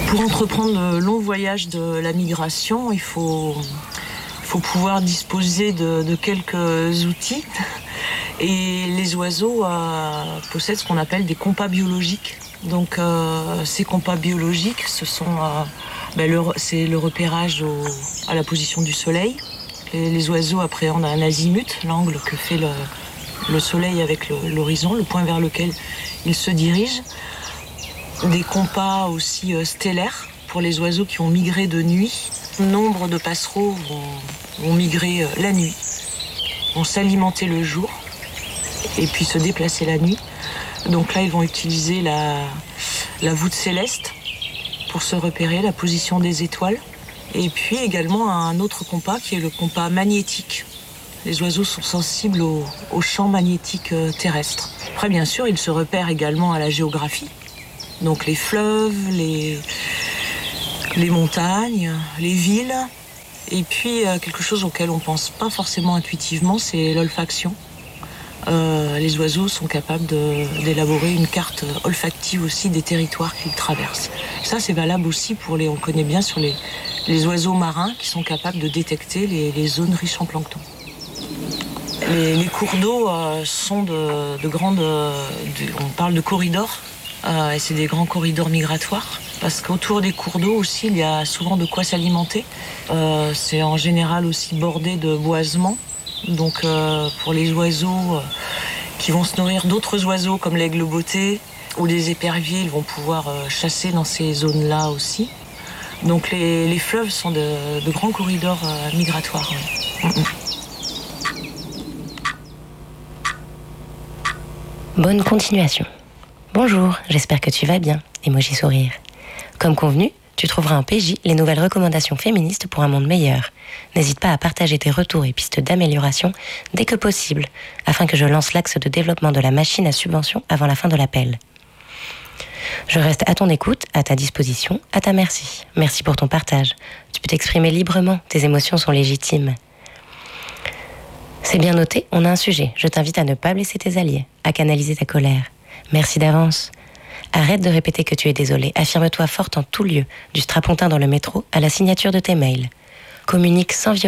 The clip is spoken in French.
Pour entreprendre le long voyage de la migration, il faut pouvoir disposer de quelques outils. Et les oiseaux possèdent ce qu'on appelle des compas biologiques. Donc ces compas biologiques, c'est le repérage à la position du soleil. Les oiseaux appréhendent un azimut, l'angle que fait le soleil avec l'horizon, le point vers lequel ils se dirigent. Des compas aussi stellaires pour les oiseaux qui ont migré de nuit. Nombre de passereaux vont migrer la nuit, vont s'alimenter le jour et puis se déplacer la nuit. Donc là, ils vont utiliser la voûte céleste pour se repérer, la position des étoiles. Et puis également un autre compas qui est le compas magnétique. Les oiseaux sont sensibles aux champs magnétiques terrestres. Après, bien sûr, ils se repèrent également à la géographie. Donc les fleuves, les montagnes, les villes. Et puis quelque chose auquel on ne pense pas forcément intuitivement, c'est l'olfaction. Les oiseaux sont capables d'élaborer une carte olfactive aussi des territoires qu'ils traversent. Ça, c'est valable aussi on le connaît bien sur les oiseaux marins qui sont capables de détecter les zones riches en plancton. Les cours d'eau sont de grandes... on parle de corridors, et c'est des grands corridors migratoires. Parce qu'autour des cours d'eau aussi, il y a souvent de quoi s'alimenter. C'est en général aussi bordé de boisements. Donc pour les oiseaux qui vont se nourrir d'autres oiseaux comme l'aigle botté ou les éperviers, ils vont pouvoir chasser dans ces zones-là aussi. Donc les fleuves sont de grands corridors migratoires. Bonne continuation. Bonjour, j'espère que tu vas bien. Emoji sourire. Comme convenu, tu trouveras en PJ les nouvelles recommandations féministes pour un monde meilleur. N'hésite pas à partager tes retours et pistes d'amélioration dès que possible, afin que je lance l'axe de développement de la machine à subvention avant la fin de l'appel. Je reste à ton écoute, à ta disposition, à ta merci. Merci pour ton partage. Tu peux t'exprimer librement, tes émotions sont légitimes. C'est bien noté, on a un sujet. Je t'invite à ne pas blesser tes alliés, à canaliser ta colère. Merci d'avance. Arrête de répéter que tu es désolé. Affirme-toi forte en tout lieu, du strapontin dans le métro à la signature de tes mails. Communique sans violence.